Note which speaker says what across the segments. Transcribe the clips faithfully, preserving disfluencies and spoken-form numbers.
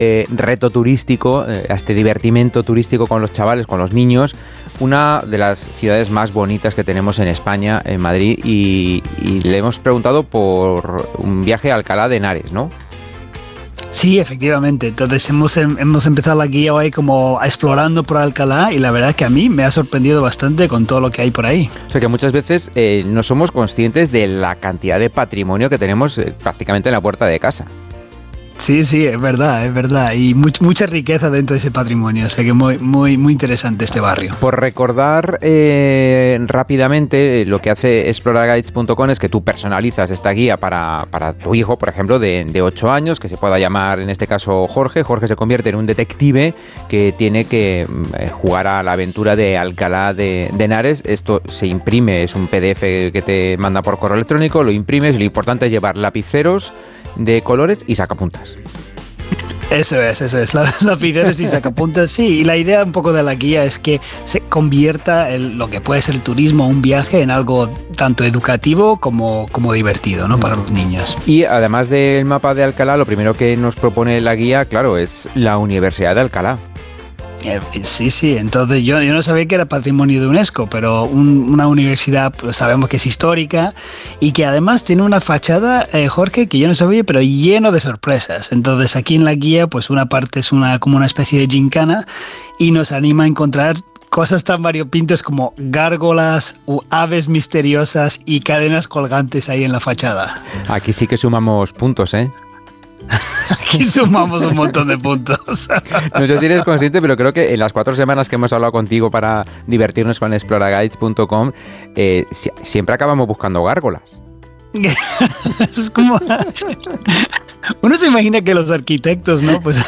Speaker 1: eh, reto turístico, eh, a este divertimento turístico con los chavales, con los niños, una de las ciudades más bonitas que tenemos en España, en Madrid, y, y le hemos preguntado por un viaje a Alcalá de Henares, ¿no?
Speaker 2: Sí, efectivamente. Entonces hemos, hemos empezado la guía hoy como explorando por Alcalá y la verdad es que a mí me ha sorprendido bastante con todo lo que hay por ahí.
Speaker 1: O sea que muchas veces eh, no somos conscientes de la cantidad de patrimonio que tenemos eh, prácticamente en la puerta de casa.
Speaker 2: Sí, sí, es verdad, es verdad. Y much, mucha riqueza dentro de ese patrimonio. O sea que muy, muy, muy interesante este barrio.
Speaker 1: Por recordar eh, rápidamente, lo que hace explora guides punto com es que tú personalizas esta guía para, para tu hijo, por ejemplo, de, de ocho años, que se pueda llamar, en este caso, Jorge. Jorge se convierte en un detective que tiene que eh, jugar a la aventura de Alcalá de, de Henares. Esto se imprime, es un P D F que te manda por correo electrónico, lo imprimes. Lo importante es llevar lapiceros de colores y sacapuntas.
Speaker 2: Eso es, eso es, lapiceros y sacapuntas, sí, y la idea un poco de la guía es que se convierta el, lo que puede ser el turismo, un viaje, en algo tanto educativo como, como divertido, ¿no? Para los niños.
Speaker 1: Y además del mapa de Alcalá, lo primero que nos propone la guía, claro, es la Universidad de Alcalá.
Speaker 2: Sí, sí, entonces yo, yo no sabía que era patrimonio de UNESCO, pero un, una universidad pues sabemos que es histórica y que además tiene una fachada, eh, Jorge, que yo no sabía, pero lleno de sorpresas. Entonces aquí en la guía pues una parte es una como una especie de gincana y nos anima a encontrar cosas tan variopintas como gárgolas, o aves misteriosas y cadenas colgantes ahí en la fachada.
Speaker 1: Aquí sí que sumamos puntos, ¿eh?
Speaker 2: Aquí sumamos un montón de puntos.
Speaker 1: No sé si eres consciente, pero creo que en las cuatro semanas que hemos hablado contigo para divertirnos con explora guides punto com, eh, si, siempre acabamos buscando gárgolas.
Speaker 2: Es como... Uno se imagina que los arquitectos, ¿no? Pues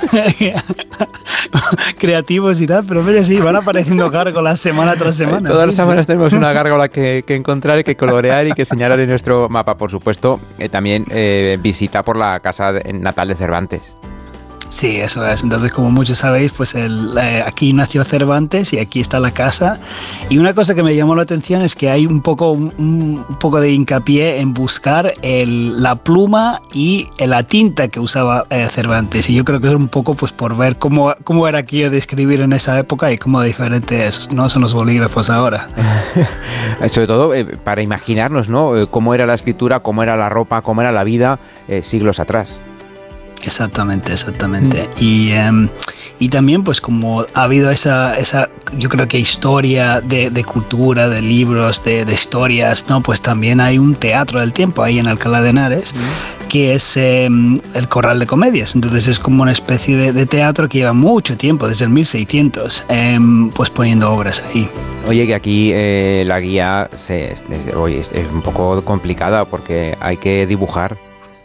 Speaker 2: creativos y tal, pero mira, sí, van apareciendo gárgolas semana tras semana.
Speaker 1: Todas
Speaker 2: sí,
Speaker 1: las semanas
Speaker 2: sí.
Speaker 1: tenemos una gárgola que, que encontrar, y que colorear y que señalar en nuestro mapa. Por supuesto, eh, también eh, visita por la casa natal de Cervantes.
Speaker 2: Sí, eso es. Entonces, como muchos sabéis, pues el, eh, aquí nació Cervantes y aquí está la casa. Y una cosa que me llamó la atención es que hay un poco, un, un poco de hincapié en buscar el, la pluma y la tinta que usaba eh, Cervantes. Y yo creo que es un poco pues por ver cómo, cómo era aquello de escribir en esa época y cómo diferentes no son los bolígrafos ahora.
Speaker 1: Sobre todo eh, para imaginarnos, ¿no? Eh, cómo era la escritura, cómo era la ropa, cómo era la vida eh, siglos atrás.
Speaker 2: Exactamente, exactamente. Mm. Y, um, y también pues como ha habido esa, esa yo creo que historia de, de cultura, de libros, de, de historias, ¿no? Pues también hay un teatro del tiempo ahí en Alcalá de Henares, mm. que es um, el Corral de Comedias. Entonces es como una especie de, de teatro que lleva mucho tiempo, desde el mil seiscientos, um, pues poniendo obras ahí.
Speaker 1: Oye, que aquí eh, la guía se, es, es, oye, es, es un poco complicada porque hay que dibujar.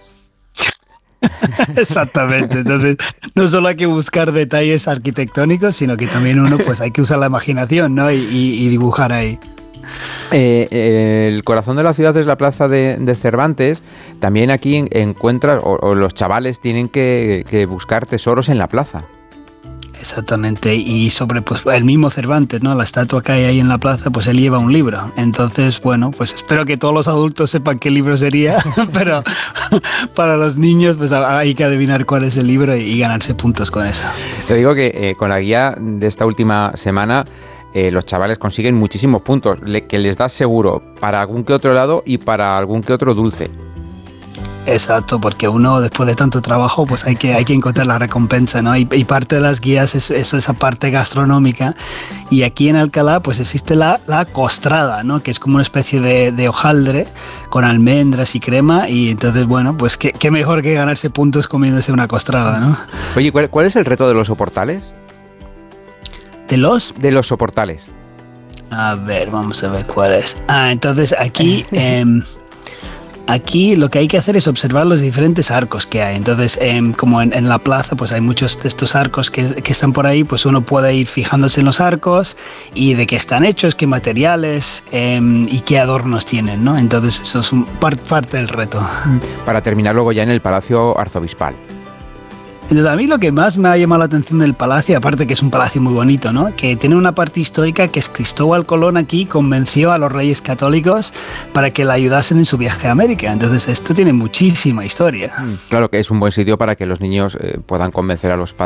Speaker 2: Exactamente, entonces no solo hay que buscar detalles arquitectónicos, sino que también uno pues hay que usar la imaginación, ¿no? y, y, y dibujar ahí.
Speaker 1: Eh, eh, el corazón de la ciudad es la plaza de, de Cervantes. También aquí encuentras, o, o los chavales tienen que, que buscar tesoros en la plaza.
Speaker 2: Exactamente, y sobre pues el mismo Cervantes, ¿no? La estatua que hay ahí en la plaza, pues él lleva un libro. Entonces, bueno, pues espero que todos los adultos sepan qué libro sería, pero para los niños pues hay que adivinar cuál es el libro y, y ganarse puntos con eso.
Speaker 1: Te digo que eh, con la guía de esta última semana eh, los chavales consiguen muchísimos puntos, le, que les da seguro para algún que otro helado y para algún que otro dulce.
Speaker 2: Exacto, porque uno después de tanto trabajo pues hay que, hay que encontrar la recompensa, ¿no? Y, y parte de las guías es, es esa parte gastronómica, y aquí en Alcalá pues existe la, la costrada, ¿no? Que es como una especie de, de hojaldre con almendras y crema, y entonces bueno, pues qué, qué mejor que ganarse puntos comiéndose una costrada, ¿no?
Speaker 1: Oye, ¿cuál, cuál es el reto de los soportales?
Speaker 2: ¿De los?
Speaker 1: De los soportales.
Speaker 2: A ver, vamos a ver cuál es. Ah, entonces aquí... Eh, Aquí lo que hay que hacer es observar los diferentes arcos que hay. Entonces, eh, como en, en la plaza, pues hay muchos de estos arcos que, que están por ahí, pues uno puede ir fijándose en los arcos y de qué están hechos, qué materiales eh, y qué adornos tienen, ¿no? Entonces, eso es un, par, parte del reto.
Speaker 1: Para terminar luego ya en el Palacio Arzobispal.
Speaker 2: Entonces, a mí lo que más me ha llamado la atención del palacio, aparte que es un palacio muy bonito, ¿no? Que tiene una parte histórica, que es Cristóbal Colón aquí convenció a los reyes católicos para que le ayudasen en su viaje a América. Entonces esto tiene muchísima historia.
Speaker 1: Claro que es un buen sitio para que los niños eh, puedan convencer a los padres